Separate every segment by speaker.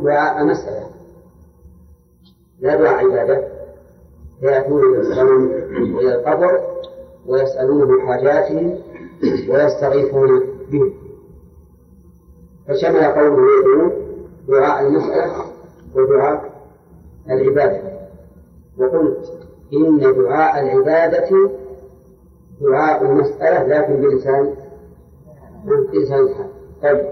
Speaker 1: دعاء مسألة لا دعاء عبادة، فيأتون إلى الصنم وإلى القبر ويسألونه حاجاتهم ويستغيثون به، فشمل قوله يدعون دعاء المسألة ودعاء العبادة. وقلت إن دعاء العبادة دعاء المسألة لكن بلسان الحال. طيب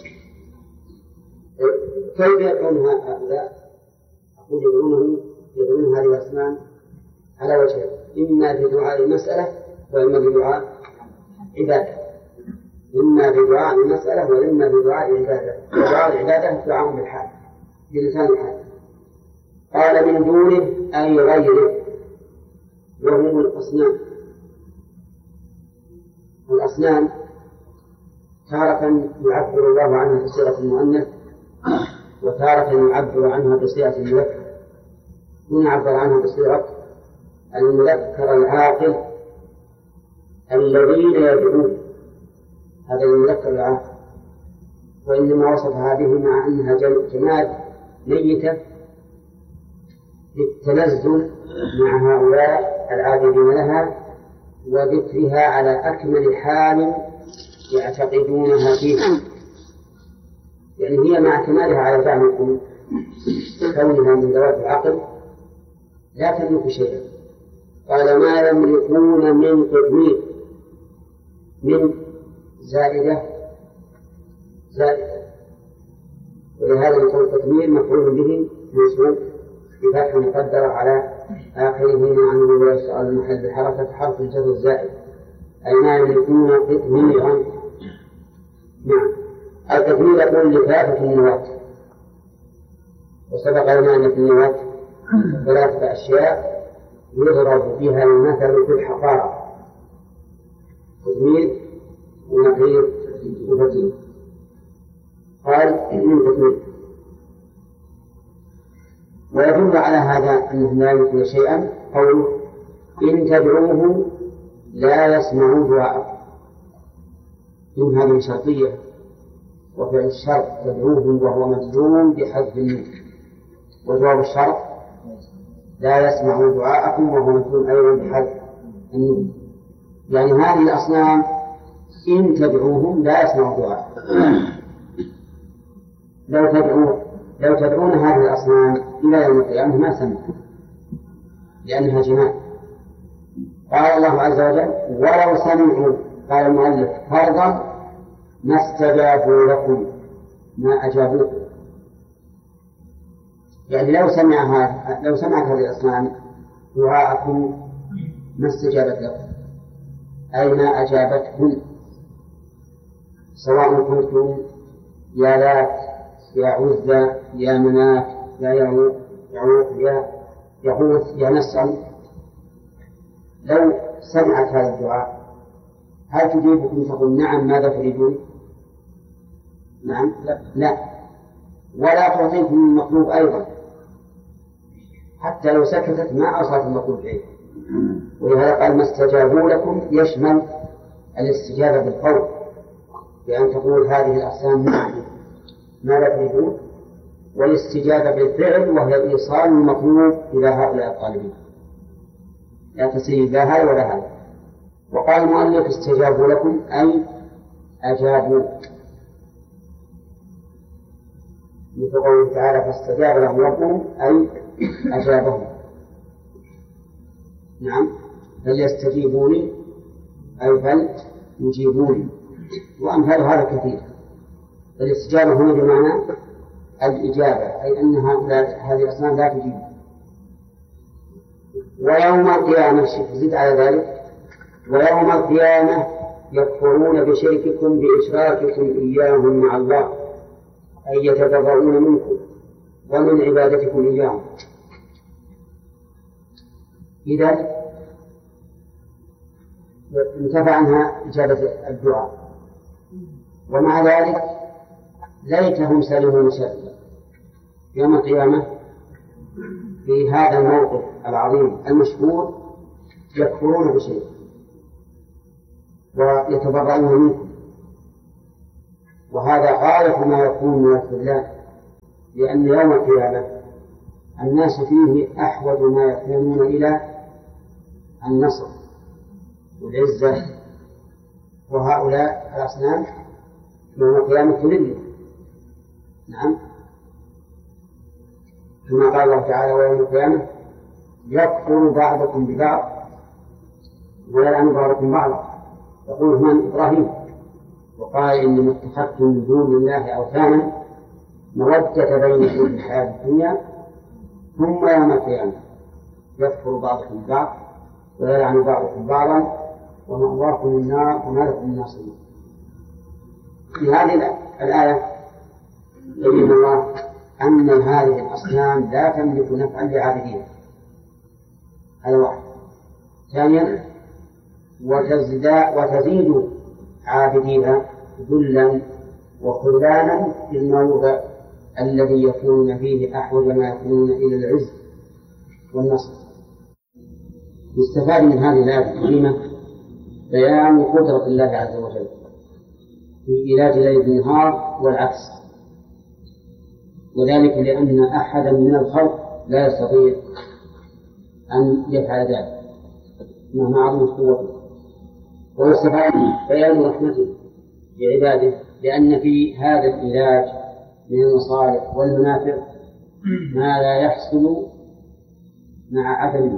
Speaker 1: كيف يدعون هؤلاء؟ أقول يدعون هذه الأصنام على وجهين: إما بدعاء المسألة وإما بدعاء عبادة، إما بدعاء المسألة وإما بدعاء عبادة. دعاء العبادة دعاء بالحال بلسان الحال. قال من دونه أي غيره، وهم الأصنام. الأصنام تارة يعبر الله عنها بصيغة المؤنث وتارة يعبر عنها بصيغة المذكر. هنا عبر عنها بصيغة المذكر العاقل الذين يدعون، هذا المذكر العاقل، وإنما وصفها به مع أنها جماد ميتة للتنزل مع هؤلاء العابدين لها وذكرها على أكمل حال يعتقدونها فيها، يعني هي مع كمالها على زعمكم كونها من ذوات العقل لا تملك شيئا. قال ما يملكون من قطمير، من زائدة ولهذا يقول قطمير مفعول به منصوب بفتح مقدر على آخره مع أنه لا يشتغل المحل بحركة حرف الجر الزائد، أي ما يملكون قطميرا. نعم، القطمير يقول لثلاثة النواة، وسبق لنا أن في النواة ثلاثة أشياء يضرب بها المثل في الحقارة: قطمير ونقير وفتيل. قال من قطمير. ويدل على هذا أنهم لا يملكون شيئا قوله إن تدعوه لا يسمعوا دعاءكم. إن هذه شرطية، وفعل الشرط تدعوه وهو مجزوم بحذف النون، وجواب الشرط لا يسمعوا دعاءكم وهو مجزوم أيضا بحذف النون. يعني هذه الأصنام إن تدعوهم لا يسمعوا دعاءكم. لو تدعون هذه الأصنام إلى يوم القيامة ما سمعوا، لأنها جماد. قال الله عز وجل ولو سمعوا، قال المؤلف فرضا ما استجابوا لكم، ما أجابوكم. يعني لو سمعت هذه الأصنام دعاءكم ما استجابت لكم، أي ما أجابتكم، سواء كنتم يا لات يا عزى يا منات يا يعوق يا يغوث يا نسر. لو سمعت هذا الدعاء هل تجيبكم تقول نعم ماذا تريدون؟ نعم لا، ولا تعطيكم المطلوب أيضا، حتى لو سكتت ما أوصلت المطلوب إليه. ولهذا قال ما استجابوا لكم يشمل الاستجابة بالقول، بأن تقول هذه الأقسام نعم ماذا تريدون، والاستجابة بالفعل وهي إيصال المطلوب إلى هؤلاء الطالبين، لا تسيب لا هذا ولا هذا. وقال المؤلف استجابوا لكم أي أجابوا، مثل قوله تعالى فاستجاب لهم ربهم أي أجابهم. نعم، فليستجيبوني أي فليجيبوني، وأمثال هذا كثير. الاستجابة هنا بمعنى الإجابة، أي أن هذه الأصنام لا تجيب. ويوم القيامة زد على ذلك ويوم القيامة يكفرون بشرككم بإشراككم إياهم مع الله، أي يتبرؤون منكم ومن عبادتكم إياهم. إذا انتفى عنها إجابة الدعاء، ومع ذلك ليتهم سلموا شرا يوم القيامة في هذا الموقف العظيم المشهور، يكفرون بشيء ويتبرؤون منكم، وهذا غاية ما يكون من الخذلان لأن يوم القيامة الناس فيه أحوج ما يكونون إلى النصر والعزة، وهؤلاء الأصنام يوم القيامة تذل. نعم، كما قال الله تعالى: ويوم القيامة يكفر بعضكم ببعض ويلعن بعضكم بعضا. يقول هنا إبراهيم وقال: إنما اتخذتم من دون الله أوثانا مودة بينكم في الحياة الدنيا ثم يوم القيامة يكفر بعضكم ببعض ويلعن بعضكم بعضا ومأواكم النار وما لكم من ناصرين. في هذه الآية يبين الله أن هذه الأصنام لا تملك نفعا لعابدين. هذا واحد. ثانيا، وتزيد عابديها ذلا وخذلانا في الموضع الذي يكون فيه أحوج ما يكونون إلى العز والنصر. يستفاد من هذه الآية الكريمة بيان قدرة الله عز وجل في علاج الليل بالنهار والعكس، وذلك لأن أحدا من الخلق لا يستطيع أن يفعل ذلك مهما عظمت قوته. ويستفاد بيان رحمته بعباده، لأن في هذا العلاج من المصالح والمنافع ما لا يحصل مع عدمه.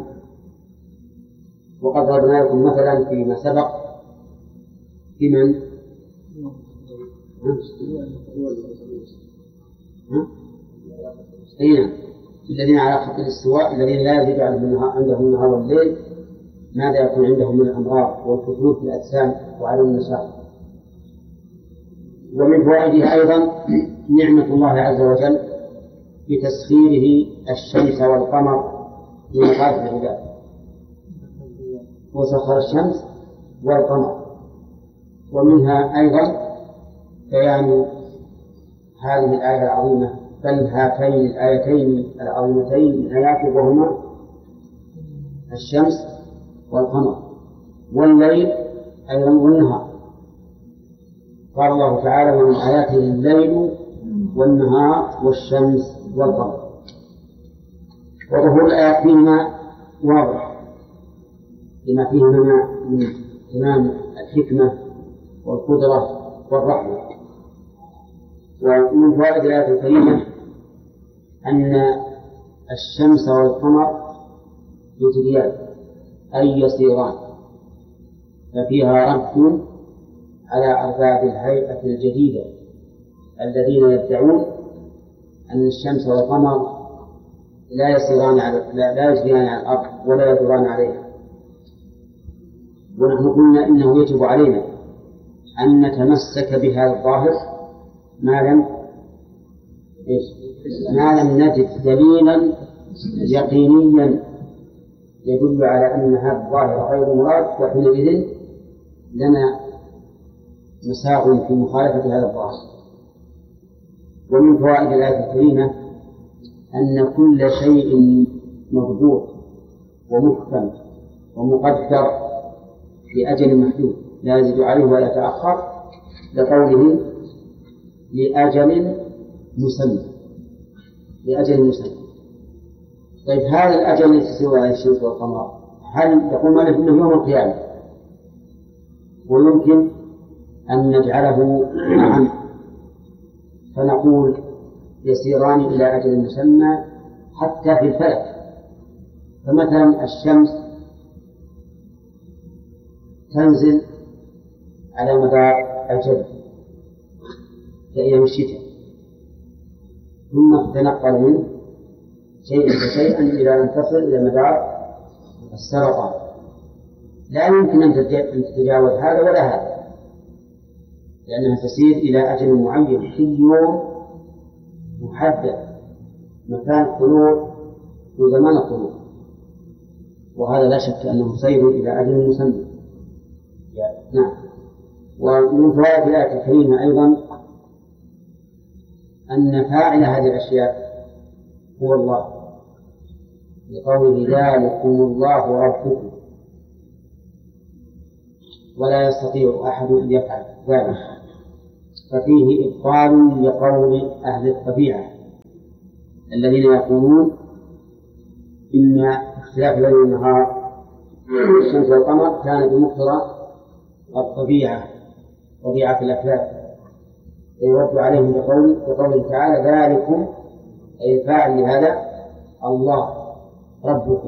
Speaker 1: وقد ضربنا لكم مثلا فيما سبق في من الذين على خط الاستواء الذين لا يزيد عندهم النهار والليل ماذا يكون عندهم من الأمراض والفتور في الأجسام وعدم النشاط. ومن فوائدها أيضا نعمة الله عز وجل بتسخيره الشمس والقمر لمصالح العباد. وسخر الشمس والقمر. ومنها أيضا بيان هذه الآية العظيمة، بل هاتين الآيتين العظيمتين من آياته وهما الشمس والقمر والليل أيضا والنهار. قال الله تعالى: ومن آياته الليل والنهار والشمس والقمر. وظهور الآيات فيهما واضح لما فيهما من تمام الحكمة والقدرة والرحمة. ومن فوائد الآية الكريمة أن الشمس والقمر يجريان أي يسيران، ففيها رد على أرباب الهيئة الجديدة الذين يدعون أن الشمس والقمر لا يجريان على الأرض ولا يدوران عليها. ونحن قلنا إنه يجب علينا أن نتمسك بهذا الظاهر ما لم نجد دليلا يقينيا يدل على أن هذا الظاهر غير مراد، وحينئذ لنا مساغ في مخالفة هذا الظاهر. ومن فوائد الآية الكريمة أن كل شيء مضبوط ومحكم ومقدر لأجل محدود لا يزيد عليه ولا يتأخر، لقوله لأجل مسمى. طيب هذا الأجل الذي سوى الشمس والقمر هل يقول مالك إنه يوم القيامة؟ ويمكن أن نجعله معا فنقول يسيران إلى أجل مسمى حتى في الفلك. فمثلا الشمس تنزل على مدار الجبل في أيام الشتاء، ثم تتنقل منه شيئا فشيئا إلى أن تصل إلى مدار السرطان. لا يمكن أن تتجاوز هذا ولا هذا، لأنها تسير إلى أجل معين في يوم محدد، مكان الطلوع وزمان الطلوع، وهذا لا شك أنه سير إلى أجل مسمى. نعم. ومن فوائد الآية الكريمة أيضا أن فاعل هذه الأشياء هو الله، لقوله ذلكم الله ربكم ولا يستطيع أحد أن يفعل ذلك، ففيه إبطال لقول أهل الطبيعة الذين يقولون إن اختلاف الليل والنهار الشمس والقمر كان بمقتضى الطبيعة، طبيعة الأفلاك، يرد عليهم بقوله تعالى ذلكم أي الفاعل لهذا الله ربكم.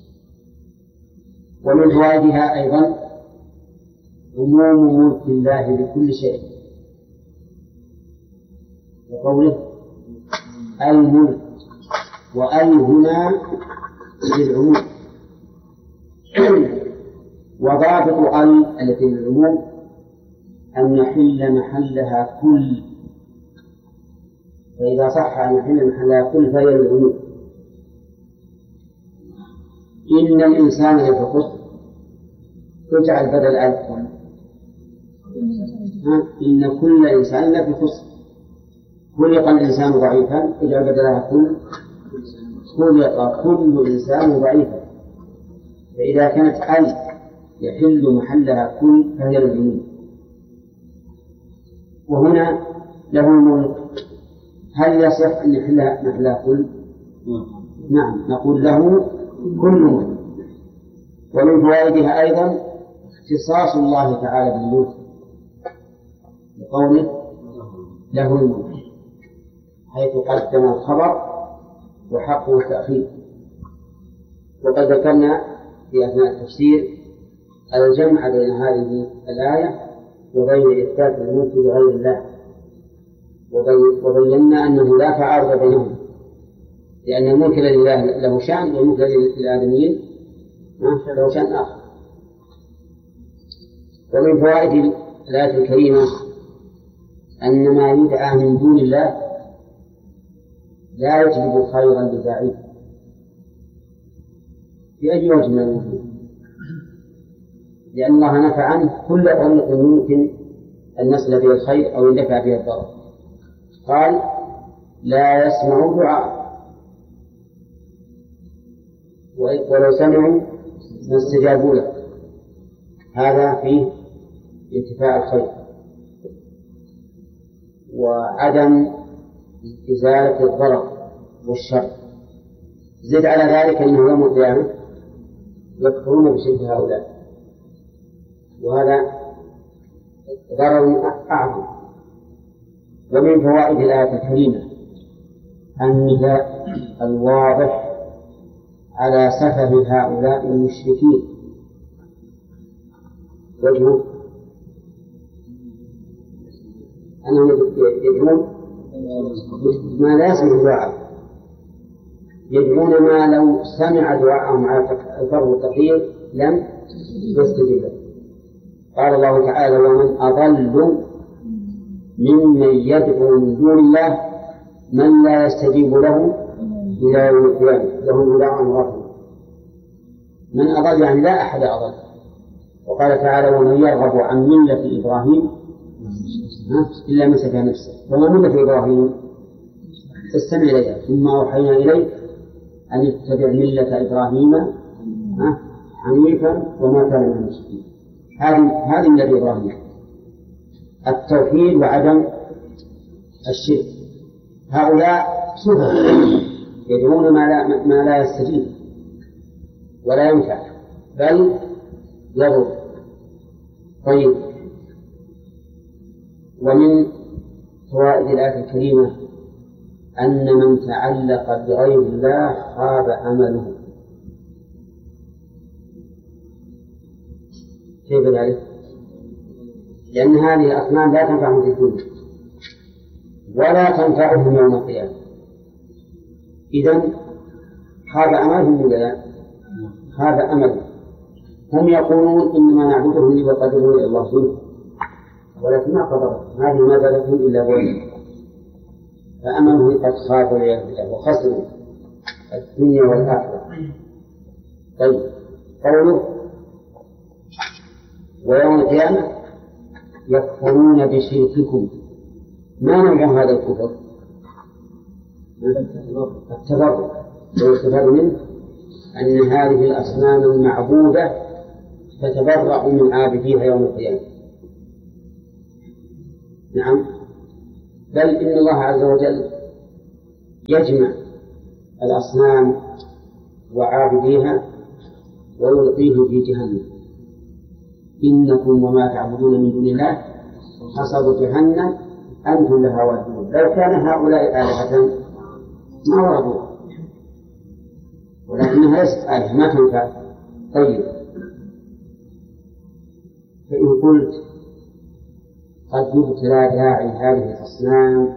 Speaker 1: ومن فوائدها أيضا عموم ملك الله بكل شيء، وقوله الملك، وأي هنا للعموم. وضابط التي للعموم أن يحل محلها كل، فإذا صح أن يحل محلها كل فهي للعموم. إن الإنسان لفي خسر تجعل بدل ألف، إن كل إنسان لفي خسر، خلق الإنسان ضعيفا اجعل بدلها كل، خلق كل إنسان ضعيفا. فإذا كانت ألف يحل محلها كل فهي للعموم. وهنا له الملك، هل يصح أن يحل محلها كل؟ نعم، نقول له كل ملك. ومن فوائدها أيضا اختصاص الله تعالى بالملك بقوله له الملك، حيث قدم الخبر وحقه التأخير. وقد ذكرنا في أثناء التفسير الجمع بين هذه الآية وبين إثبات الملك لغير الله، وبينا أنه لا تعارض بينهم، لأن الملك لله له شأن والملك للآدميين له شأن آخر. ومن فوائد الآية الكريمة أن ما يدعى من دون الله لا يجلب خيرا لداعيه بأي وجه من الوجوه، لأن الله نفى عنه كل طريق يمكن أن يصل به الخير أو يندفع به الضرر. قال لا يسمع دعاء، ولو سمعوا ما استجابوا له، هذا فيه انتفاع الخير وعدم إزالة الضرر والشر. زد على ذلك أنه يوم القيامة يكفرون بشرك هؤلاء، وهذا ضرر أعظم. ومن فوائد الآية الكريمة النداء الواضح على سفه هؤلاء المشركين. وجهه أنهم يدعون ما لا يسمع دعاء، يدعون ما لو سمع دعاءهم على الفرض والتقدير لم يستجب له. قال الله تعالى ومن أضل ممن يدعو من دون الله من لا يستجيب له إلى يوم القيامة له دعاء رفض. من أضل يعني لا أحد أضل. وقال تعالى ومن يرغب عن ملة إبراهيم إلا من سفه نفسه. وما ملة إبراهيم فاستمع إليها ثم أوحينا إليك أن اتبع ملة إبراهيم حنيفا وما كان من المشركين. هذه ملة إبراهيم التوحيد وعدم الشرك. هؤلاء سفه يدعون ما لا يستجيب ولا ينفع بل يضر. طيب، ومن فوائد الآية الكريمة أن من تعلق بغير الله خاب عمله. كيف ذلك؟ لأن هذه الأصنام لا تنفعهم في الدنيا ولا تنفعهم يوم القيامة. إذن خاب عملهم ولا لا؟ خاب أمل. هم يقولون إنما نعبدهم ليقربونا إلى الله سبحانه، ولكن ما قدروا، هذه ما زادتهم إلا بعدا، فأمنهم قد خابوا والعياذ بالله وخسروا الدنيا والآخرة. طيب، قوله ويوم القيامة يكفرون بشرككم، ما نوع هذا الكفر؟ التبرك. ويستفاد منه أن هذه الأصنام المعبودة تتبرأ من عابديها يوم القيامة. نعم، بل إن الله عز وجل يجمع الأصنام وعابديها ويلقيه في جهنم إنكم وما تعبدون من دون الله حصب جهنم أنتم لها واردون. لو كان هؤلاء آلهة ما وردوا، ولكنها ليست آلهة ما تنفع. طيب، فإن قلت قد يبتلى داعي هذه الأصنام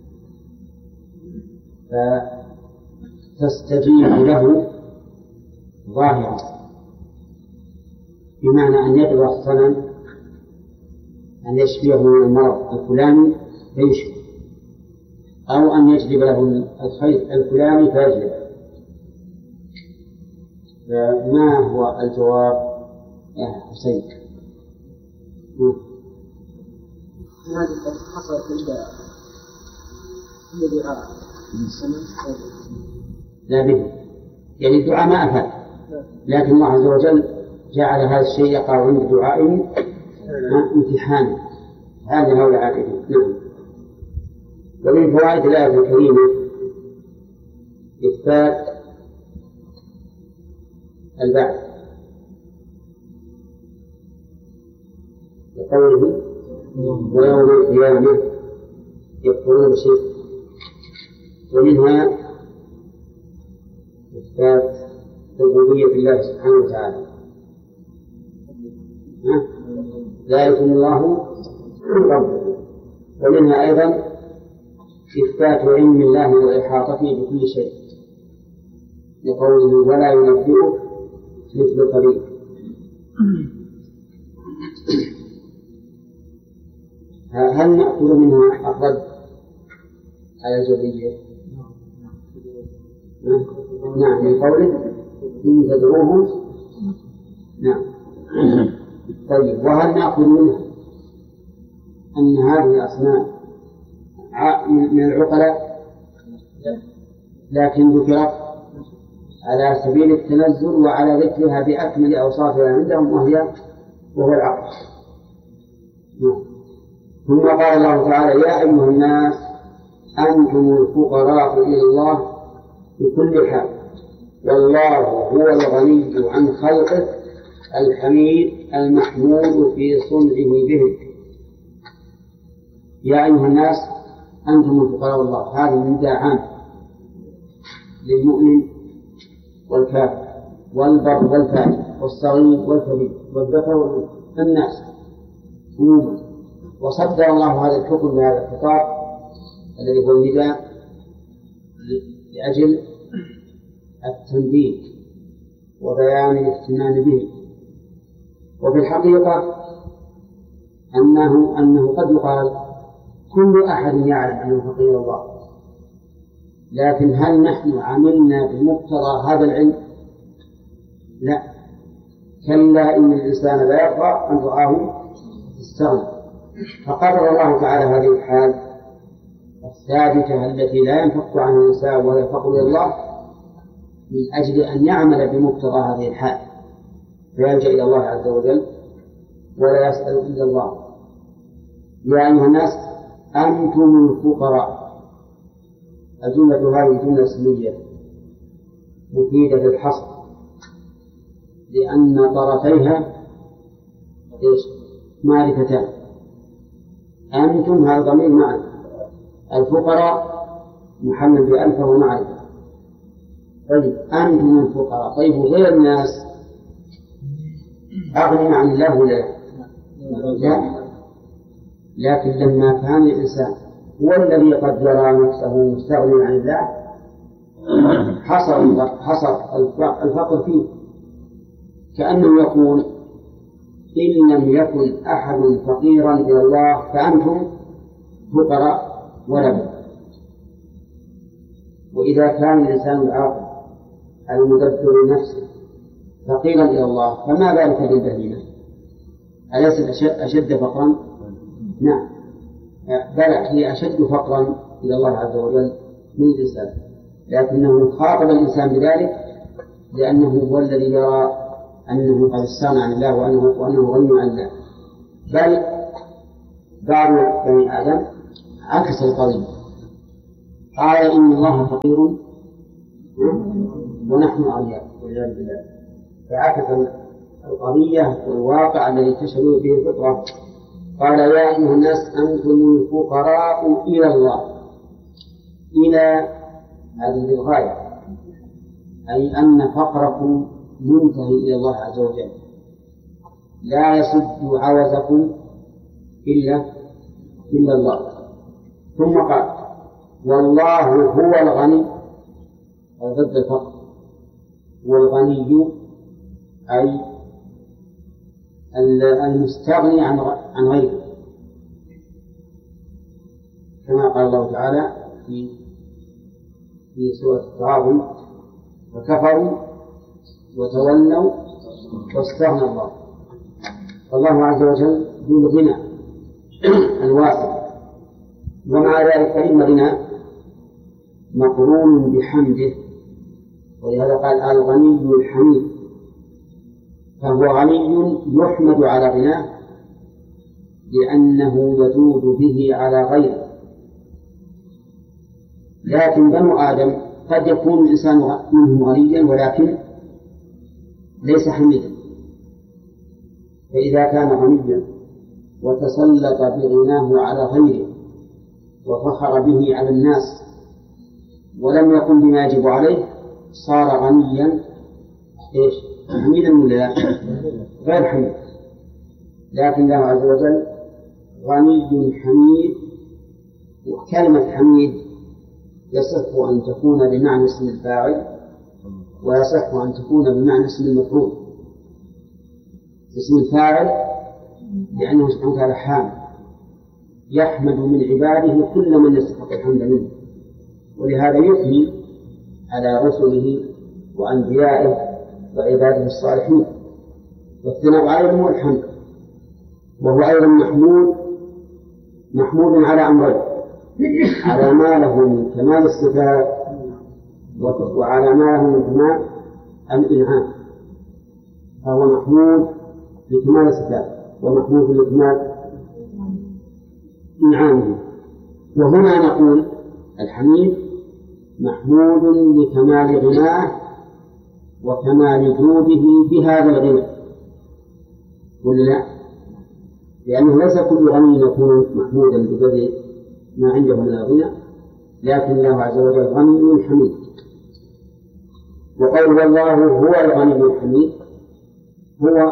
Speaker 1: فتستجيب له ظاهرا، بمعنى أن يدعو الصنم أن يشفيه من المرض الفلاني فيشفي، أو أن يجلب له الخير الفلاني فيجلب، فما هو الجواب يا حسين؟
Speaker 2: هذا حصلت عند دعاء
Speaker 1: لا به، يعني الدعاء ما أفاد، لكن الله عز وجل جعل هذا الشيء يقع عند دعائه امتحان هذا هو العاقبين. نعم. ومن فوائد الآية الكريمة إثبات البعث لقوله ويوم القيامة يكفرون بشرك، ومنها إثبات ربوبية الله سبحانه وتعالى، ذلكم الله ربكم. ومنها أيضا إثبات علم الله وإحاطته بكل شيء لقوله ولا ينبئه مثل خبير. هل نأخذ منها الرد على الجبرية؟ نعم، من قوله إن تدعوهم. نعم. طيب، وهل نأخذ منها أن هذه الأصنام من العقلاء لكن ذكرت على سبيل التنزل وعلى ذكرها بأكمل أوصافها عندهم وهو العقل؟ ثم قال الله تعالى يا أيها الناس أنتم الفقراء إلى الله بكل حال والله هو الغني عن خلقه الحميد المحمود في صنعه به. يا أيها الناس أنتم الفقراء الله، هذا نداء عام للمؤمن والكافر والبر والفاجر والصغير والكبير والذكر والأنثى الناس عموما، وصدر الله هذا الحكم بهذا الخطاب الذي هو النداء لأجل التنبيه وبيان الاهتمام به. وفي الحقيقة أنه قد يقال كل أحد يعلم أنه فقير الله، لكن هل نحن عملنا بمقتضى هذا العلم؟ لا، كلا إن الإنسان لا يرضى أن رآه استغنى. فقرر الله تعالى هذه الحال الثابتة التي لا ينفك عنها الإنسان ولا يفقر إلى الله من أجل أن يعمل بمقتضى هذه الحال، فيلجأ إلى الله عز وجل ولا يسأل إلا الله. يا أيها الناس أنتم الفقراء، الجملة هذه جملة اسمية مفيدة للحصر، لأن طرفيها معرفتان. أنتم هذا ضمير معرفة، الفقراء محمل بألف ومعرفة. طيب أنتم الفقراء، طيب غير الناس أغنى عن الله ولا لا؟ لكن لما كان الإنسان هو الذي قد يرى نفسه مستغني عن الله حصر الفقر فيه، كأنه يقول إن لم يكن أحد فقيرا إلى الله فأنتم فقراء ولا بد. وإذا كان الإنسان العاقل المدبر نفسه فقيرا إلى الله فما بالك بالبهيمة؟ أليست أشد فقرا؟ نعم، بل هي أشد فقرا إلى الله عز وجل من الإنسان، لكنه خاطب الإنسان بذلك لأنه هو الذي يرى أنه قد استغنى عن الله وأنه غني عن الله. بل بعض بني آدم عكس القضية، قال إن الله فقير ونحن أغنياء والعياذ بالله. فعكس القضية والواقع الذي تشهد به الفطرة. قال يا أيها الناس أنتم الفقراء إلى الله. إلى هذه للغاية، أي أن فقركم منتهي إلى الله عز وجل، لا يسد عوزكم إلا الله. ثم قال والله هو الغني، ضد الفقر، والغني أي المستغني عن غيره، كما قال الله تعالى في سورة التغابن فكفروا وتولوا واستغنى الله. فالله عز وجل ذو الغنى الواسع، ومع ذلك فإن غنى مقرون بحمده، ولهذا قال الغني الحميد، فهو غني يحمد على غناه لأنه يجود به على غيره. لكن بنو آدم قد يكون الإنسان منهم غنيا ولكن ليس حميدا، فإذا كان غنيا وتسلط بغناه على غيره وفخر به على الناس ولم يقم بما يجب عليه صار غنيا حميدا ولا لا؟ غير حميد. لكن الله عز وجل غني حميد. وكلمة حميد يصح أن تكون بمعنى اسم الفاعل، ويصح أن تكون بمعنى اسم المفعول. اسم الفاعل لأنه سبحانه وتعالى حامد يحمد من عباده كل من يستحق الحمد منه، ولهذا يثني على رسله وأنبيائه وعباده الصالحين، والثناء عليهم هو الحمد. وهو أيضا محمود على أمرين: على ما له من كمال الصفات، وعلى ما له من كمال الإنعام. فهو محمود لكمال الصفات ومحمود لكمال إنعامه. وهنا نقول الحميد محمود لكمال غناه وكمال جوده بهذا الغنى، ولا لا؟ لأنه ليس كل غني يكون محمودا بقدر ما عنده من الغنى، لكن الله عز وجل غني حميد. وقول والله هو الغني الحميد هو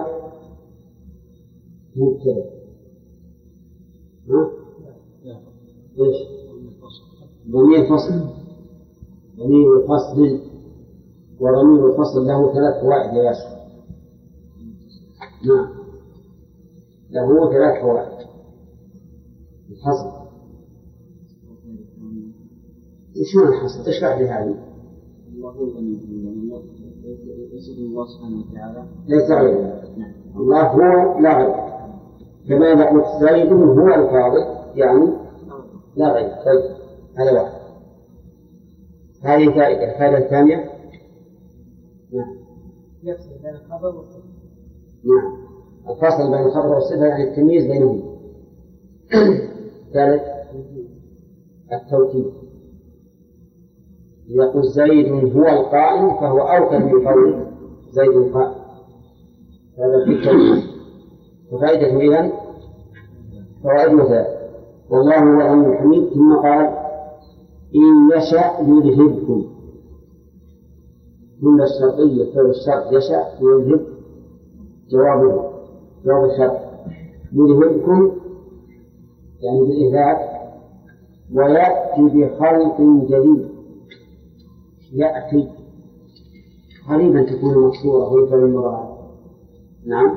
Speaker 1: مبتدأ. ايش؟ ضمير فصل. ضمير فصل، وضمير الفصل له 3 فوائد يا باشا. نعم، له 3 فوائد. الحصر ايش معنى الحصر؟ اشرح لي هذه.
Speaker 2: الله هو الغني، يصف الله سبحانه وتعالى
Speaker 1: ليس غيره. الله هو لا غير، كما إذا قلت زيد هو الفاضل يعني لا غير. طيب هذا واحد. هذه فائدة. الفائدة الثانية نعم
Speaker 2: يفصل بين الخبر والصفة.
Speaker 1: نعم، الفصل بين الخبر والصفة يعني التمييز بينهم. ثالث التوكيد. يقول زيد هو القائم فهو أوكد من قول زيد القائم، هذا في التوكيد. وفائدة إذن فوائد مثال والله هو الغني الحميد. ثم قال إن يشأ يذهبكم. من الشرطية فعل الشرط يشأ يذهب جواب الشرط. يذهبكم يعني بالإهلاك، ويأتي بخلق جديد. يأتي قريبا تكون مقصورة وهي فعل المضارع. نعم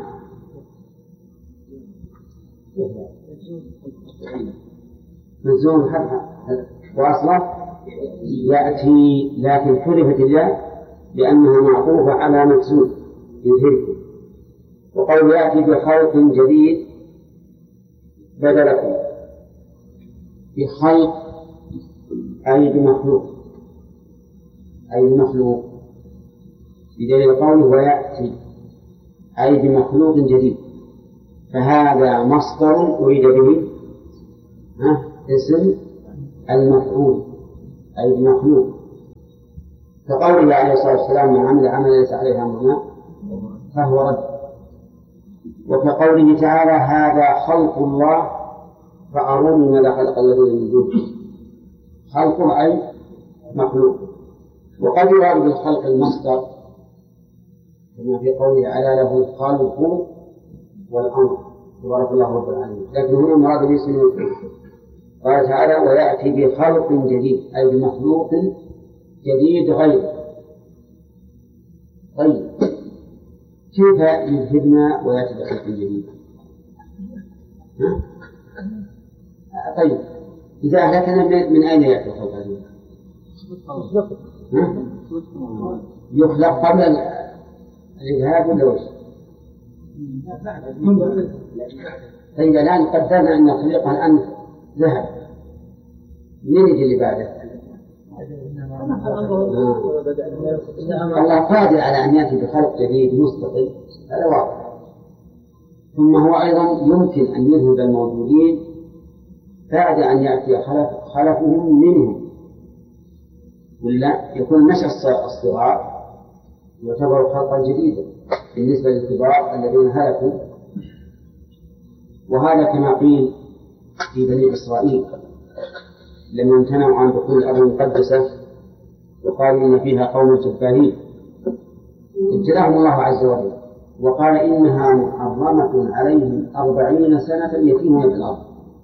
Speaker 1: مجزوم حرف وأصله يأتي، لكن حذفت الياء لأنها معطوفة على مجزوم يذهبكم. وقول يأتي بخلق جديد بدلكم. بخلق أي بمخلوق، بدليل قوله ويأتي أي بمخلوق جديد. فهذا مصدر أريد به اسم المفعول أي بمخلوق. كقوله عليه الصلاة والسلام: من عمل عملا ليس عليه أمرنا فهو رد. وكقوله تعالى: هذا خلق الله فأروني ماذا خلق الذين من دونه. خلقه أي مخلوق. وقد يراد بالخلق المصدر كما في قوله تعالى: له الخلق والأمر تبارك الله رب العالمين. لكن هنا المراد به اسم المفعول. قال تعالى: ويأتي بخلق جديد، أي بمخلوق جديد غيره. طيب كيف يذهبنا ويأتي بخلق جديد؟ طيب إذا أهلكنا من أين يأتي الخلق الجديد؟ يخلق قبل الإذهاب ولا وش؟ طيب الآن قدرنا أن خلقها الآن ذهب، من يجي اللي بعده؟ الله قادر على أن يأتي بخلق جديد مستقل، هذا واضح. ثم هو أيضا يمكن أن يذهب الموجودين بعد أن يأتي خلفهم منهم، ولا يكون نشأ الصغار يعتبر خلقا جديدا بالنسبة للكبار الذين هلكوا. وهذا كما قيل في بني إسرائيل لما امتنعوا عن دخول الأرض المقدسة وقالوا إن فيها قوم جبارين، ابتلاهم الله عز وجل وقال: إنها محرمة عليهم 40 سنة يتيهون في الأرض.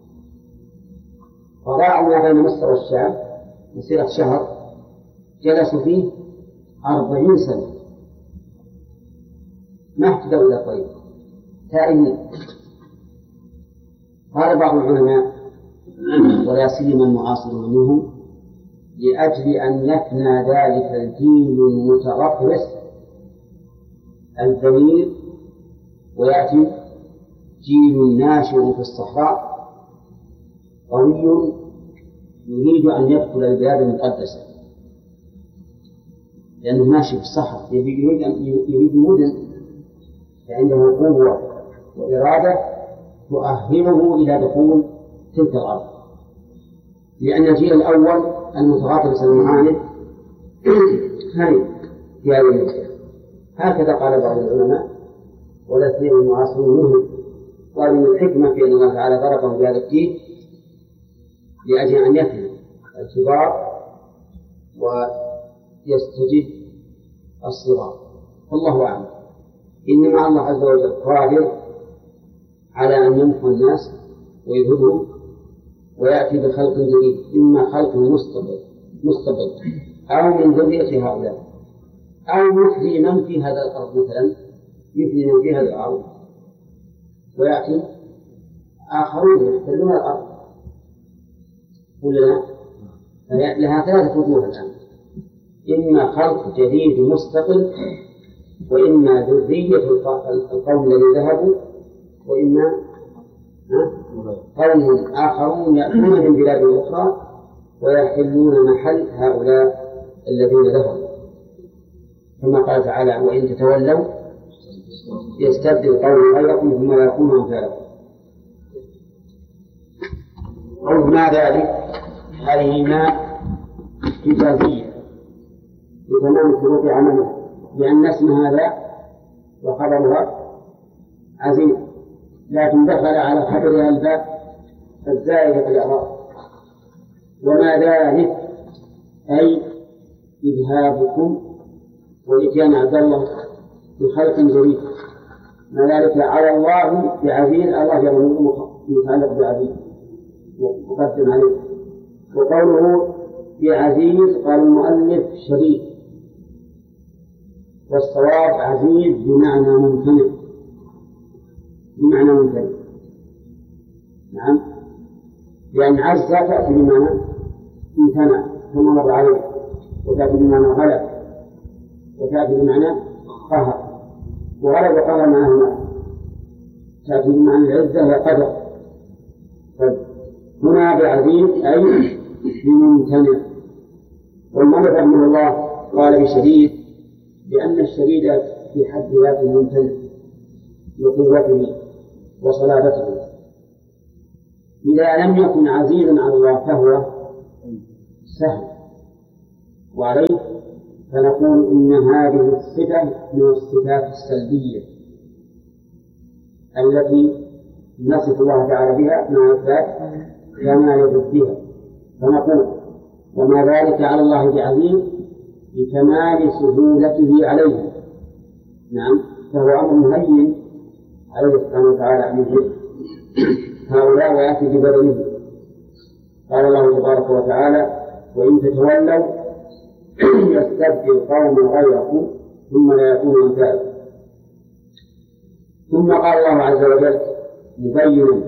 Speaker 1: فضاعوا ما بين مصر والشام مسيرة شهر، جلسوا فيه 40 سنة ما اهتدوا إلى الطريق، تائهين. قال بعض العلماء ولا سيما المعاصرون منهم: لأجل أن يفنى ذلك الجيل المترفرس الذليل ويأتي جيل ناشئ في الصحراء قوي يريد أن يدخل البلاد المقدسة، لأنه ماشي في الصحراء يريد مدن فعنده قوة وإرادة تؤهله إلى دخول تلك الأرض. لأن الجيل الأول المتغاطرس المعاند هرب في هذه المسيرة. هكذا قال بعض العلماء ولا سيما المعاصرون منهم، قالوا من الحكمة في أن الله تعالى ضربهم بهذا الجيل لأجل أن يفهم الكبار ويستجد الصغار. والله أعلم. إنما الله عز وجل قادر على أن يمحو الناس ويذهبهم ويأتي بخلق جديد، إما خلق مستقل أو من ذرية هؤلاء، أو يحيي من في هذا الأرض، مثلا يحيي من في هذا الأرض ويأتي آخرون يحتلون الأرض. ولا لها 3 وجوه الآن: إما خلق جديد مستقل، وإما ذرية القوم الذين ذهبوا، وإما قوم آخرون يأتون من بلاد أخرى ويحلون محل هؤلاء الذين ذهبوا، كما قال تعالى: وإن تتولوا يستبدل قوم غيركم ثم لا يكونوا أمثالكم. ما ذلك؟ هذه ما إجازية لتمام شروط عمله، لأن اسم هذا وخبرها عزيز، لكن دخل على خبرها الباب الزائد في الإعراب. وما ذلك أي إذهابكم وإتيان عبد الله بخلق جديد. ما ذلك على الله بعزيز، الله يظن متعلق بعزيز مقدم عليه. وقوله بعزيز قال المؤلف شديد، والصواب عزيز بمعنى ممتنع، بمعنى ممتنع. نعم، لأن عز تأتي بمعنى امتنع ثم مر عليه، وتأتي بمعنى غلب، وتأتي بمعنى قهر. وغلب وقهر معناهما، تأتي بمعنى العزة وقدر. هنا بعزيز أي بممتنع. والمؤلف رحمه الله قال بشديد لأن الشديد في حد ذاته ممتنع لقوته وصلابته. إذا لم يكن عزيزا على الله فهو سهل، وعليه فنقول إن هذه الصفة من الصفات السلبية التي نصف الله تعالى بها مع إثبات كمال ضدها. فنقول وما ذلك على الله بعزيز لكمال سهولته عليه. نعم، فهو أمر هين عليه سبحانه وتعالى أن يجيب هؤلاء ويأتي ببدنه. قال الله تبارك وتعالى وإن تتولوا يستبدل قوما غيركم ثم لا يكونوا أمثالكم. ثم قال الله عز وجل مبينا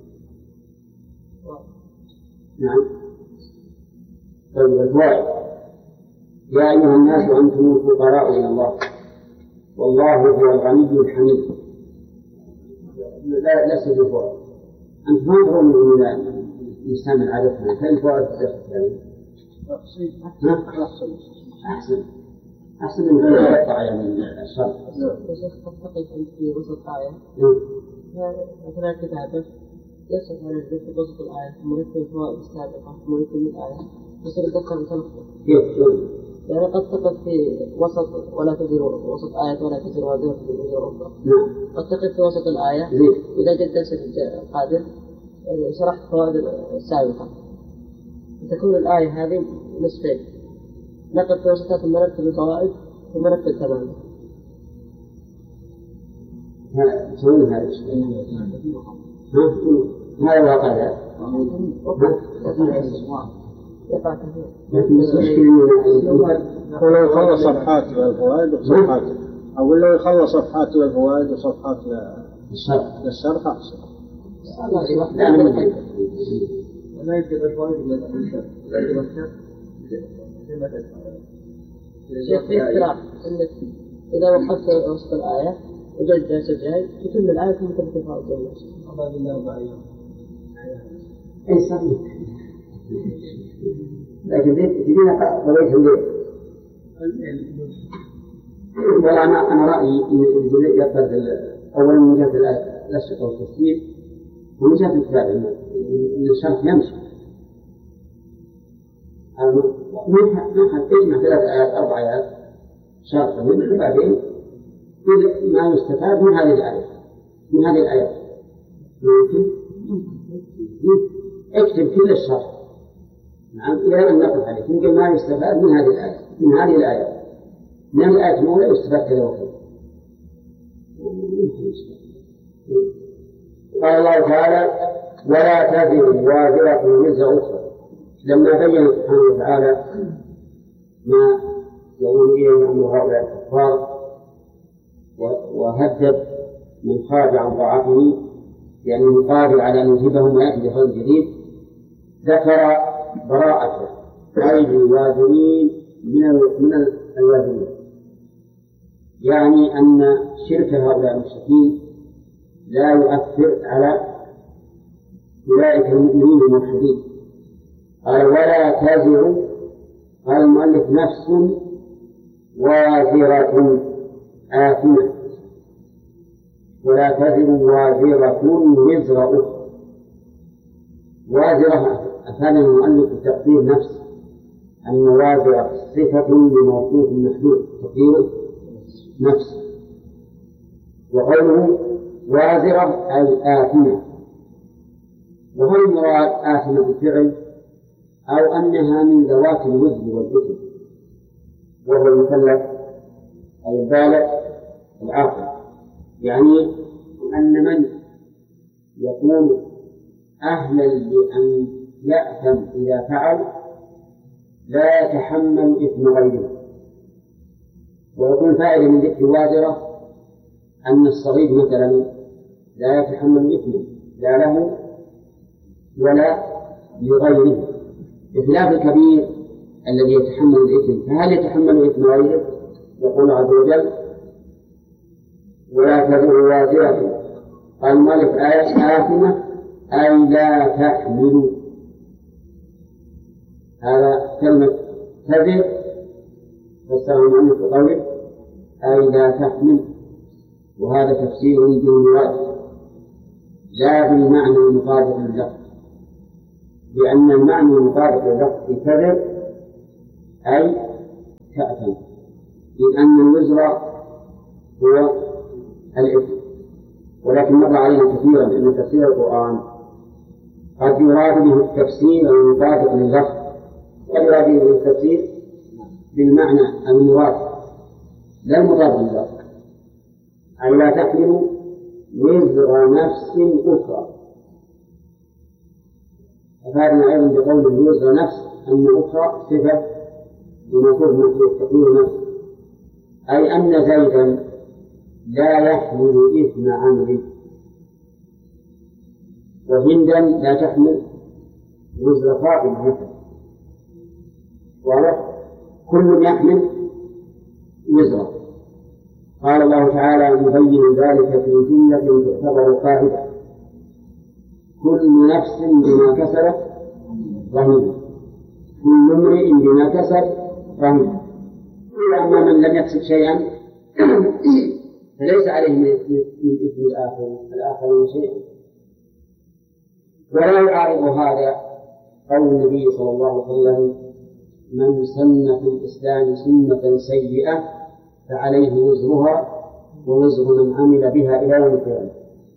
Speaker 1: نعم طيب الفوائد يا أيها الناس أنتم الفقراء إلى الله والله هو الغني الحميد. لا لست بالفوائد أنت ما تقولون إن الإنسان عادتنا فالفوائد أحسن من أن يقطع من الشر.
Speaker 3: شيخ قد تقف في وسط آية مثلا كتابة يصف على الجزء في وسط الآية مرتب الفوائد السابقة مرتب من الآية يصير يتذكر بتلقى يعني قد تقف في وسط ولا تزر وسط آية ولا تزر وزر في وزر أخرى. قد تقف في وسط الآية إذا جد درس القادم شرحت الفوائد السابقة تكون الآية هذه نصفين نقف في وسطها ثم نرتب الفوائد ثم نرتب تماما.
Speaker 1: شلون هذا الشيء؟ ما الواقع ذا؟
Speaker 4: ولو يخلص صفحات والفوائد وصفحات أو لو يخلص صفحات والفوائد وصفحات للشرح أحسن.
Speaker 2: لا يجب الفوائد إلا الشرح لا يجب الشرح
Speaker 3: في اختراع أنك إذا وقفت وسط الآية وجد درس الجاي تتم الآية ثم تبقى الفوائد جميلة.
Speaker 2: الله بالله 4 أيام.
Speaker 1: أي صحيح. لكن تدينا طريق الليل. والله أنا رأيي إن الجليل يقبل أولا من جهة الأشرطة والتفسير ومن جهة الكتاب إن الشرح يمشي. نحن تجمع 3 آيات 4 آيات شرح منه وبعدين ما يستفاد من هذه الآية من هذه الآيات ممكن اكتب كل الشرح نعم إلى أن نقف عليه يمكن ما يستفاد من هذه الآية من الآية الأولى يستفاد كذا وكذا. قال الله تعالى ولا تزر وازرة وزر أخرى لما بين سبحانه وتعالى ما يقول إليه أمر هؤلاء الكفار وهدد من خرج عن طاعته لأنه قادر على أن يجيبهم ويأتي بخير جديد ذكر براءته غير الوازنين من الوازنين يعني أن شرك هؤلاء المشركين لا يؤثر على أولئك المؤمنين الموحدين. قال ولا تزر قال المؤلف نفس وازرة آثمة ولا تزر وازرة وزر أخرى. وازرة أفادنا المؤلف بتقدير نفس أن وازرة صفة لموصوف محدود تقدير نفس وقوله وازرة أي آثمة. وهل المراد آثمة بالفعل أو أنها من ذوات الوزن والإثم وهو المكلف أي البالغ العاقل يعني أن من يكون أهلا لأن يأثم إذا فعل لا يتحمل إثم غيره. ويكون فائدة من ذكر وازرة أن الصغير مثلا لا يتحمل إثما لا له ولا لغيره بخلاف الكبير الذي يتحمل الإثم. فهل يتحمل إثم غيره؟ يقول عز وجل ولا تزر وازرة قال المؤلف آثمة أي لا تحمل. هذا كلمة تزر فسره المؤلف بقوله أي لا تحمل وهذا تفسير بالمراد لا بالمعنى المطابق لللفظ لأن المعنى المطابق لللفظ في تزر أي تأثم إذ أن الوزر هو الإثم. ولكن مر علينا كثيرا أن تفسير القرآن قد يراد به التفسير المطابق لللفظ، قد يراد به التفسير بالمعنى المراد لا المطابق لللفظ، أي لا تحمل وزر نفس أخرى. أفادنا أيضا بقول الوزر نفس أن أخرى صفة لمفهوم تقدير نفس، أي أن زيدا لا يحمل إثم عمرو، وهندا لا تحمل وزر فاطمة مثلا، كل يحمل وزرا. قال الله تعالى مبين ذلك في جملة تعتبر قاعدة: كل نفس بما كسبت رهينة، كل امرئ بما كسب رهينة. أما من لم يكسب شيئا فليس عليه من إثم الآخر شيئا. ولا يعارض هذا قول النبي صلى الله عليه وسلم: من سن في الإسلام سنة سيئة فعليه وزرها ووزر من عمل بها إلى يوم القيامة،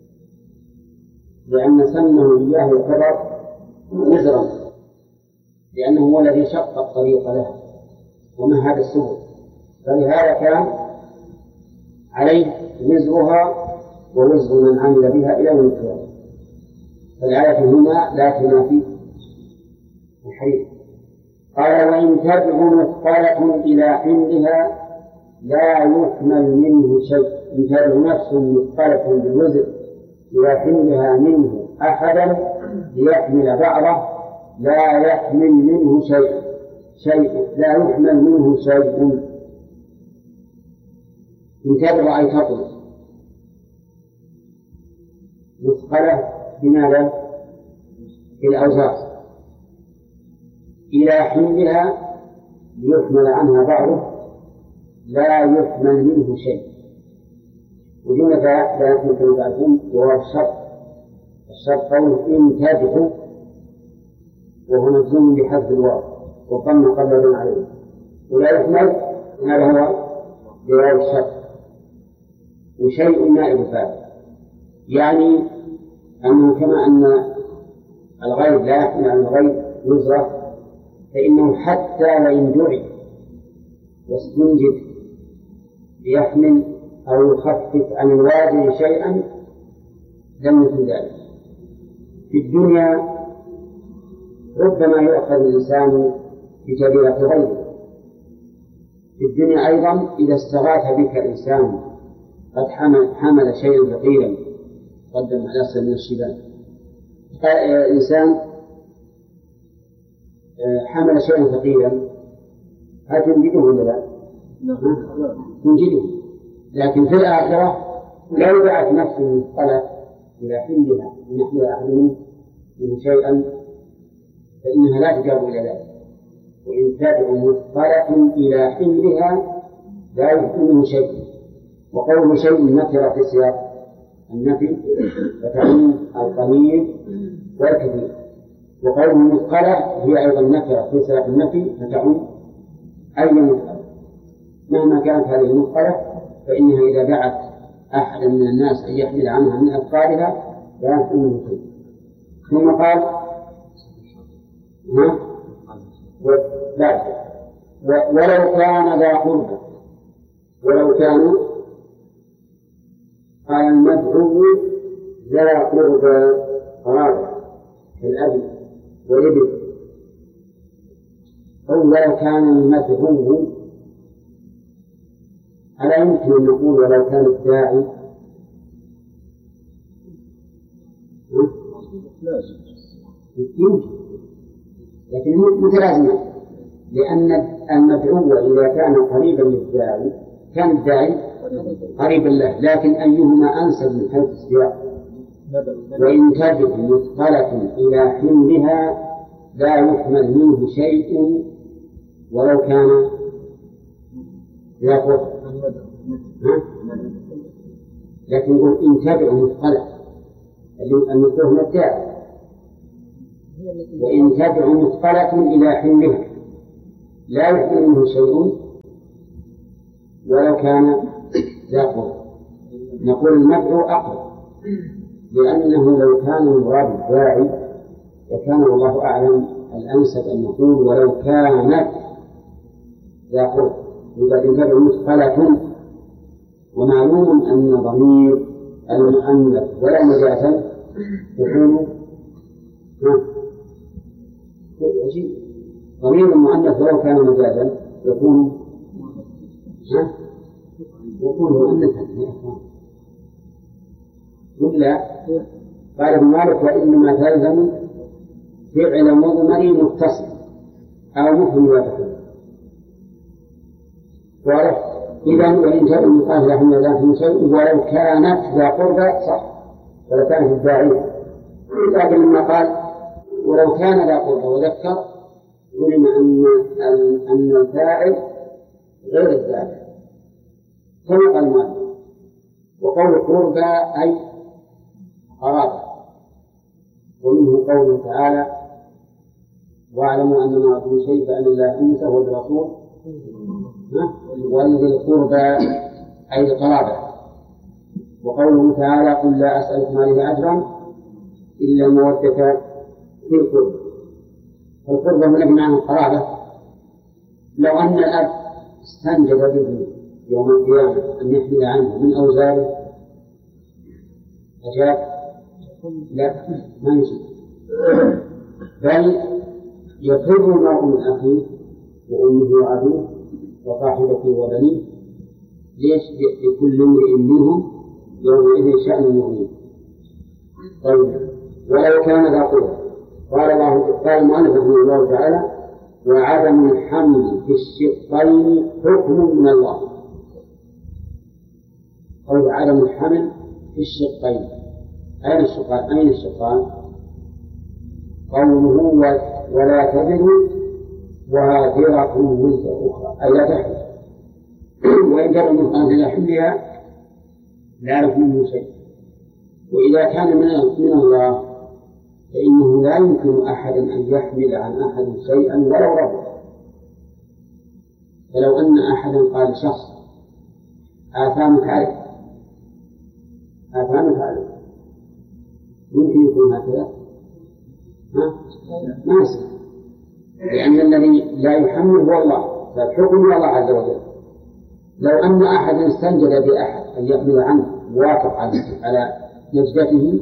Speaker 1: لأن سنه إياه يعتبر وزرا، لأنه هو الذي شق الطريق له ومهد السبل، فلهذا كان عليه وزرها ووزر من عمل بها إلى يوم القيامة. فالآية هنا لا تنافي الحديث. قال: وإن تدع مثقلة إلى حملها لا يحمل منه شيء. إن تدع نفس مثقلة بالوزر إلى حملها منه أحدا ليحمل بعضه لا يحمل منه شيء لا يحمل منه شيء. إن تدع أي تطلب مثقلة بماذا؟ بالأوزار إلى حملها ليحمل عنها بعضه لا يحمل منه شيء. وجملة لا يحمل كما تعرفون جواب الشرط قول إن تدع، وهو مجزوم بحذف الواو وضم قبل عليه، ولا يحمل هذا هو جواب الشرط، وشيء نائب فاعل، يعني أنه كما أن الغيب لا يحمل عن الغيب وزره، فإنه حتى وإن دعي واستنجد ليحمل أو يخفف عن الواجب شيئا لم يكن ذلك. في الدنيا ربما يؤخذ الإنسان بجريرة غيره. في الدنيا أيضا إذا استغاث بك إنسان قد حمل شيئا ثقيلا قدم على سبيل من الشباب، إنسان حمل شيئا ثقيلا هتنجده ولا لا؟ تنجده. لكن في الآخرة لو دعت نفسه مثقلة إلى حملها أن يحمل أحد منه شيئا فإنها لا تجاب إلى ذلك. وإن تدع مثقلة إلى حملها لا يحمل منه شيء. وقول شيء نكرة في سياق النفي فتعم القليل والكثير، وقول مثقلة هي أيضا نكرة في سياق النفي فتعم أي مثقلة. مهما كانت هذه المثقلة فإنها إذا دعت أحد من الناس أن يحمل عنها من أثقالها لا يحمل منه شيء. ثم قال: ولو كان ذا قربى، ولو كانوا قال المدعو ذا قربى قرابة كالأب والابن، أو ولو كان المدعو، ألا يمكن أن نقول ولو كان الداعي؟ يمكن، لكن متلازمة، لأن المدعو إذا كان قريبا للداعي كان الداعي قريبا له، لكن أيهما أنسب من حيث السياق؟ وإن تجد مثقلة إلى حملها لا يحمل منه شيء ولو كان لا قرب. لكن يقول إن تدع مثقلة المثقلة من الداعي، وإن تدع مثقلة إلى حملها لا يحمل منه شيء ولو كان ذا قرب. نقول المدعو أقرب، لأنه لو كان المراد الداعي لكان والله أعلم الأنسب أن نقول ولو كانت ذا قرب، إذا انتبه مثقلة. ومعلوم أن ضمير المؤنث ولا مجازا يكون ضمير المؤنث ولو كان مجازا يكون مؤنثا. ولا قال ابن مالك وإنما تلزم فعل مضمر متصل أو مفهم وتكون. واضح؟ إذا وإن جاء المقال لهم ذات شيء ولو كانت ذا قربى صح، ولو كانت الداعية. لكن لما قال ولو كان ذا قربى وذكر علم أن الفاعل غير الداعي كما قال مالك. وقول قربى أي قرابة. ومنه قوله تعالى واعلموا أن ما أعطوا شيء فأن الله أنسى والرسول ولذي القربى أي القرابة. وقوله تعالى قل لا أسألكم عليه أجرا إلا المودة في القربى. القربى هنا بمعنى القرابة. لو أن الأب استنجد به يوم القيامة أن يحمل عنه من أوزاره أجاب لا ما يجب، بل يفر المرء من أخيه وأمه وأبيه وصاحبته وبنيه. ليش؟ لكل امرئ منهم يومئذ شأن يغنيه. طيب ولو كان ذا قربى قال المؤلف رحمه الله تعالى وعدم الحمل في الشقين حكم من الله. قول عدم الحمل في الشقين أين الشقان؟ قوله ولا تزر وازرة وزر أخرى أي لا تحمل. وإن جرى المرأة إلى حملها لا يعرف منه شيء. وإذا كان من الله فإنه لا يمكن أحد أن يحمل عن أحد شيئا ولو ربه. فلو أن أحدا قال شخص آثامك عليك يمكن يكون هكذا ما يصير، لأن الذي لا يحمل هو الله، فالحكم هو الله عز وجل. لو أن أحدا استنجد بأحد أن يحمل عنه وافق على نجدته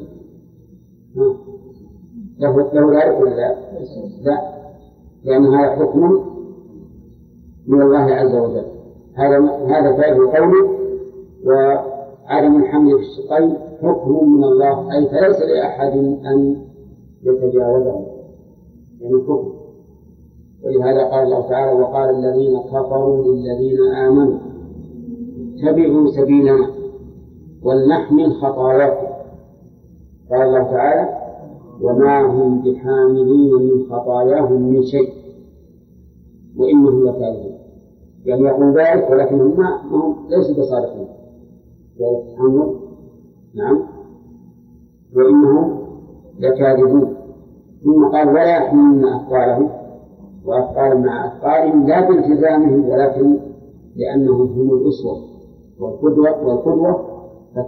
Speaker 1: له ذلك ولا لا؟ لأن هذا حكم من الله عز وجل. هذا فائدة قوله وعدم الحمل في الشقين حكم من الله، أي فليس لأحد أن يتجاوزه يعني الحكم. ولهذا قال الله تعالى وقال الذين كفروا للذين آمنوا اتبعوا سبيلنا ولنحمل خطاياكم. قال الله تعالى وما هم بحاملين من خطاياهم من شيء وإنهم لكاذبون. يعني يقول ذلك ولكن هم ليسوا بصادقين ذلك نعم وإنهم لكاذبون. ثم قال ولا يحملون أثقالهم وأثقال مع أثقالهم لا بالتزامهم ولكن لأنهم هم الأسوة والقدوة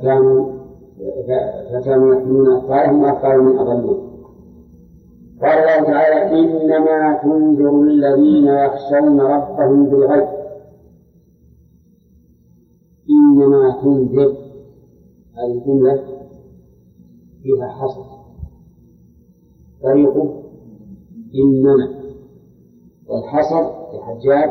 Speaker 1: فكانوا يحملون أثقالهم وأثقالهم أضلون. قال الله تعالى إنما تنذر الذين يخشون ربهم بالغيب. إنما تنذر هذه الجملة فيها حصر طريقه إنما، والحصر الحجاج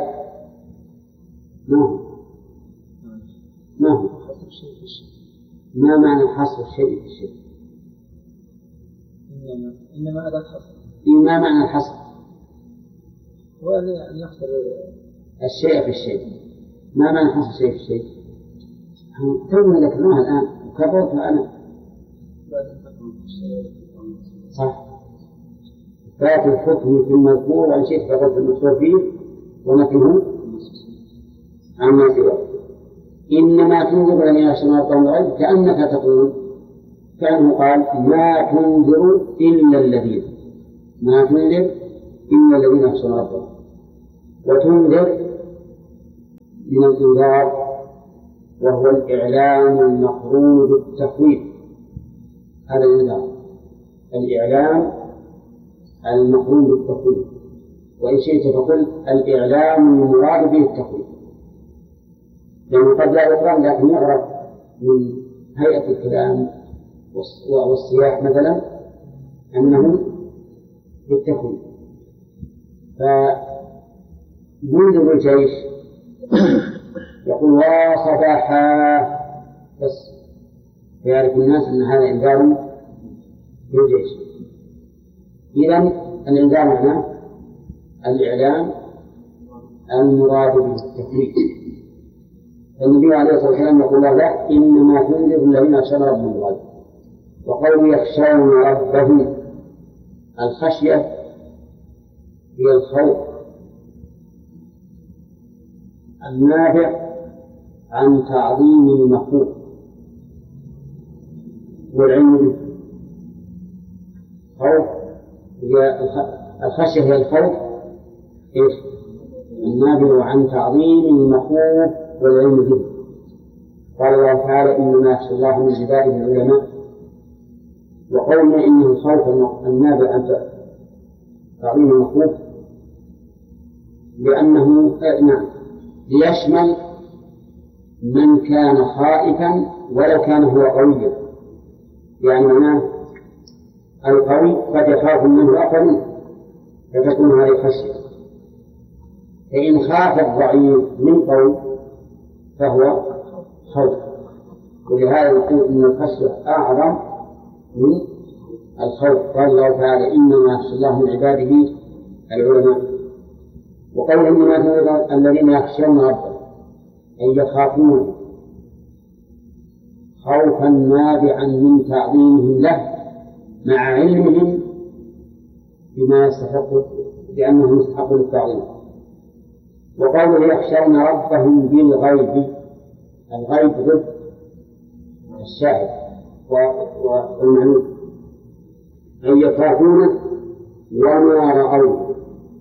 Speaker 1: ما هو ما معنى حصر الشيء في الشيء؟
Speaker 2: إنما هذا الحصر.
Speaker 1: ما معنى الحصر؟
Speaker 2: هو أن يحصر
Speaker 1: الشيء في الشيء. ما معنى حصر الشيء في الشيء؟ تونا ذكرناها الآن وكررتها أنا صح. إثبات الحكم في المذكور والشيء فقط المحصور فيه ونفيه عما سواه. إنما تنذر الذين يخشون ربهم بالغيب كأنك تقول كأنه قال ما تنذر إلا الذين يخشون ربهم. وتنذر من الإنذار وهو الإعلام المقرون بالتخويف. هذا الإنذار، الإعلام المقرون بالتخويف، وإن شئت فقل الإعلام المراد به التخويف، لأنه قد لا يقرأ لكن يعرف من هيئة الكلام والسياق مثلا أنه بالتخويف. فمنذر الجيش يقول وصباحا بس يعرف الناس أن هذا إنذار بالجيش. إذن الإنذار معناه الإعلام المراد بالتخويف. النبي عليه الصلاة والسلام يقول لا إنما تنذر الذين يخشون ربهم بالغيب. وقول يخشون ربهم، الخشية هي الخوف النابع عن تعظيم المخوف والعلم به. خوف هي الخشية هي الخوف النابع عن تعظيم المخوف والعلم به. قال الله تعالى إنما يخشى الله من عباده العلماء. وقولنا إنه الخوف النابع عن تعظيم المخوف لأنه ليشمل من كان خائفا ولو كان هو قويا. يعني معناه القوي قد يخاف منه آخرين فتكون هذه خشية، فإن خاف الضعيف من قوي فهو خوف. ولهذا نقول إن الخشية أعظم من الخوف. قال الله تعالى إنما يخشى الله من عباده العلماء. وقول إنما تنذر الذين يخشون ربهم أي يخافون خوفا نابعا من تعظيمهم له مع علمهم بما يستحق بأنهم يستحقون التعظيم. وقوله يخشون ربهم بالغيب، الغيب ضد الشاهد والمعلوم، أي يخافون وما رأوه.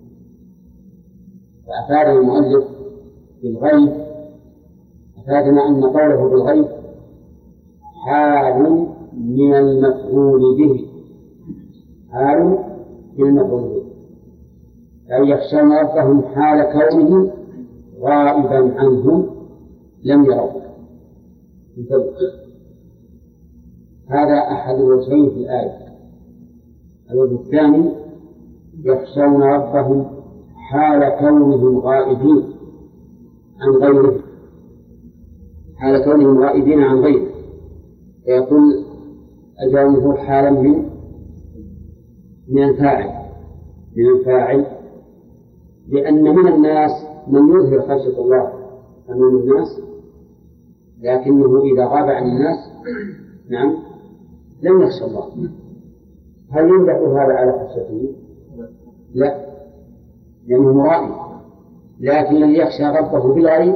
Speaker 1: فأفاد المؤلف بالغيب، أفادنا أن قوله بالغيب حال من المفعول به، حال من المفعول به، أي يخشون ربهم حال كونه غائبا عنهم لم يروا. هذا أحد الوجهين في الآية. الوجه الثاني يخشون ربهم حال كونهم غائبين عن غيره، حال كونهم غائبين عن غيره، فيكون الجواب حالا من الفاعل، لأن من الناس من يظهر خشية الله أمام الناس لكنه إذا غاب عن الناس لم يخشى الله. هل يمدح هذا على خشيته؟ لا، لأنه مرائي. لكن الذي يخشى ربه بالغيب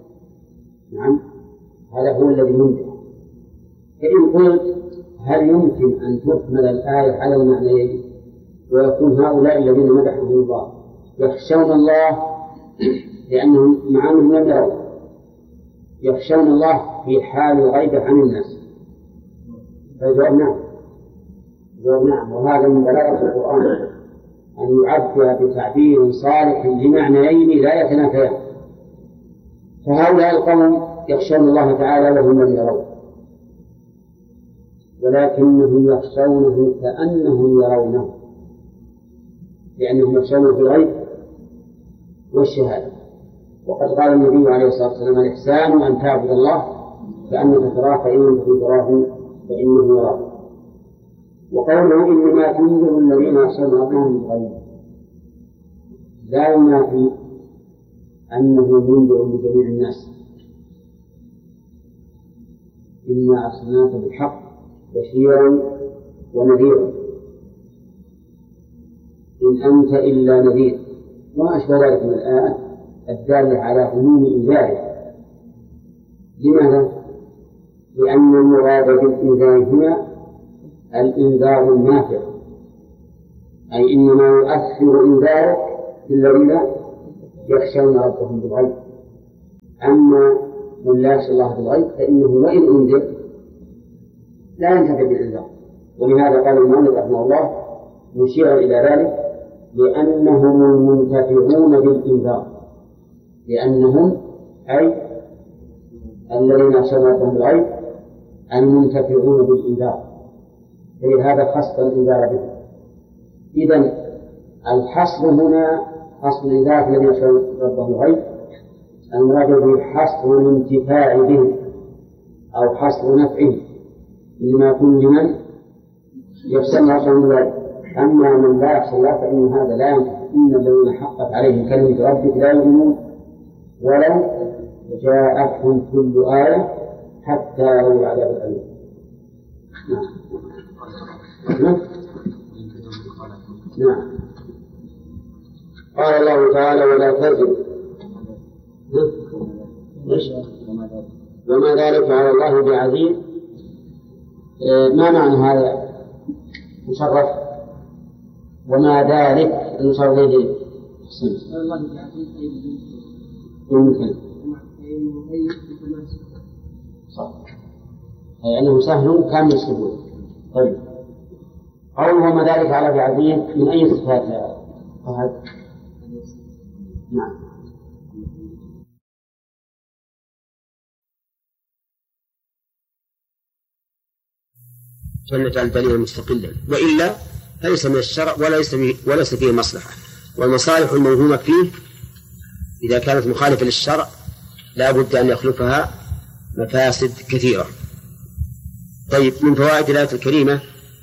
Speaker 1: هذا هو الذي يمدح. فإن قلت هل يمكن أن تحمل الآية على المعنيين ويكون هؤلاء الذين مدحهم الله يخشون الله لأنهم مع أنهم لم يروا، يخشون الله في حال الغيبة عن الناس؟ فالجواب نعم. وهذا من بلاغة القرآن أن يعبر بتعبير صالح لمعنيين لا يتنافيان. فهؤلاء القوم يخشون الله تعالى وهم لم يروا، ولكنهم يخشونه كأنهم يرونه، لأنهم يخشونه في الغيب والشهادة. وقد قال النبي عليه الصلاة والسلام الإحسان أن تعبد الله كأنك تراه فإن لم تكن تراه فإنه يراك. وقوله إنما تنذر الذين يخشون ربهم بالغيب لا ينافي أنه منذر لجميع الناس. إنا أرسلناك بالحق بشيرا ونذيرا إن أنت إلا نذير، وما أشبه ذلك من الآيات الدالة على عموم إنذاره. لماذا؟ لأن المراد بالإنذار هنا الإنذار النافع، أي إنما يؤثر إنذارك في الذين يخشون ربهم بالغيب. أما من لا يخشى الله بالغيب فإنه وإن أنذر لا ينتفع بالإنذار. ولهذا قال المؤلف رحمه الله مشيرا إلى ذلك لأنهم المنتفعون بالإنذار، لأنهم أي الذين يخشون ربهم بالغيب المنتفعون بالإنذار، فلهذا خص الإنذار به. إذن الحصر هنا حصر الإنذار الذين يخشون ربهم بالغيب المراد به حصر الانتفاع به أو حصر نفعه لما يكون لمن يخشى ربهم بالغيب. أما من لا يخشى الله فإن هذا لا ينفع. إن الذين حقت عليهم كلمة ربك لا يؤمنون ولو جاءتهم كل آية حتى يروا العذاب الأليم. نعم. قال الله تعالى ولا تزر وما ذلك على الله بعزيز. ما معنى هذا مشرف؟ وما ذلك المشرف به يمكن صح، أي أنه سهل كامل السهولة. طيب قول وما ذلك على بعزيز من أي صفات فهد؟ نعم.
Speaker 5: سنة الدليل مستقلا، وإلا فليس من الشرع وليس فيه مصلحة. والمصالح الموهومة فيه إذا كانت مخالفة للشرع لا بد أن يخلفها مفاسد كثيرة. طيب من فوائد الآية الكريمة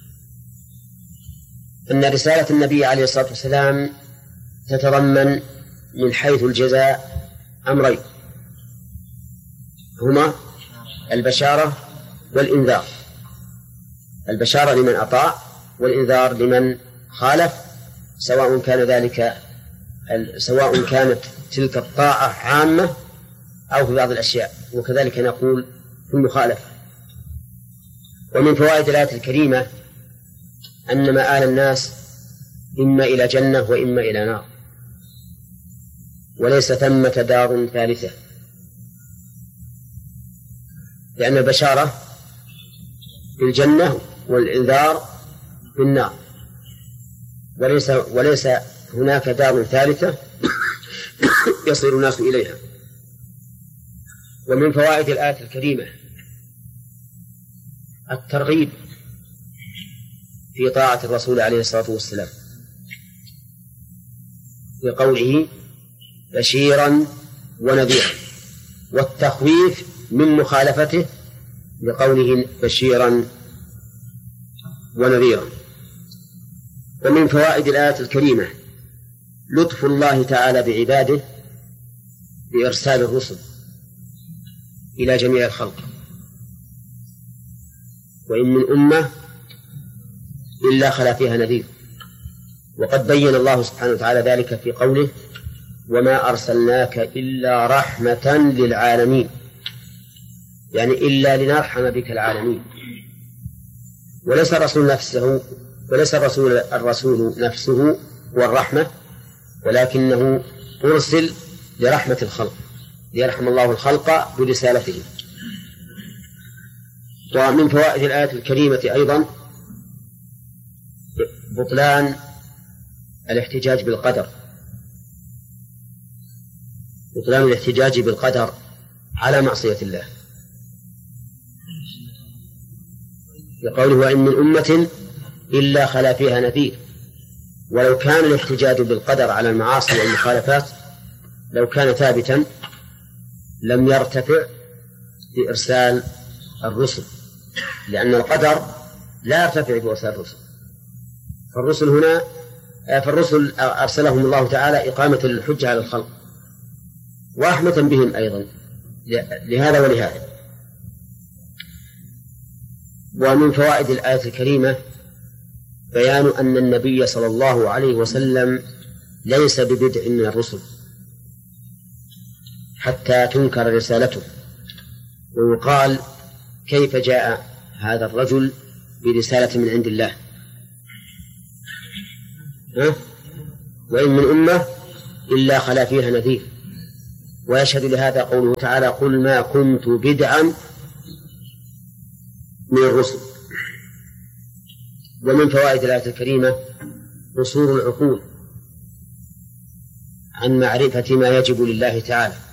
Speaker 5: أن رسالة النبي عليه الصلاة والسلام تتضمن من حيث الجزاء أمرين هما البشارة والإنذار. البشارة لمن أطاع والإنذار لمن خالف، سواء كانت تلك الطاعة عامة أو في بعض الأشياء، وكذلك نقول في المخالفة. ومن فوائد الآية الكريمة أن مآل الناس إما إلى جنة وإما إلى نار، وليس ثمة دار ثالثة، لأن البشارة بالجنة والإنذار بالنار، وليس هناك دار ثالثة يصير الناس إليها. ومن فوائد الآية الكريمة الترغيب في طاعة الرسول عليه الصلاة والسلام بقوله بشيرا ونذيرا، والتخويف من مخالفته بقوله بشيرا ونذيرا. ومن فوائد الآية الكريمة لطف الله تعالى بعباده بإرسال الرسل إلى جميع الخلق، وإن من أمة إلا خلا فيها نذير. وقد بين الله سبحانه وتعالى ذلك في قوله وما أرسلناك إلا رحمة للعالمين، يعني إلا لنرحم بك العالمين. وليس الرسول نفسه هو الرحمة، ولكنه أرسل لرحمة الخلق، ليرحم الله الخلق برسالته. ومن فوائد الآية الكريمة أيضا بطلان الاحتجاج بالقدر على معصية الله، لقوله وإن من أمة إلا خلا فيها نذير. ولو كان الاحتجاج بالقدر على المعاصي والمخالفات لو كان ثابتا لم يرتفع بإرسال الرسل، لأن القدر لا يرتفع بإرسال الرسل. فالرسل أرسلهم الله تعالى إقامة الحجة على الخلق ورحمة بهم أيضا لهذا ولهذا. ومن فوائد الآية الكريمة بيان أن النبي صلى الله عليه وسلم ليس ببدع من الرسل حتى تنكر رسالته، ويقال كيف جاء هذا الرجل برسالة من عند الله؟ وإن من أمة إلا خلا فيها نذير، ويشهد لهذا قوله تعالى قل ما كنت بدعا من الرسل. ومن فوائد الآية الكريمة قصور العقول عن معرفة ما يجب لله تعالى،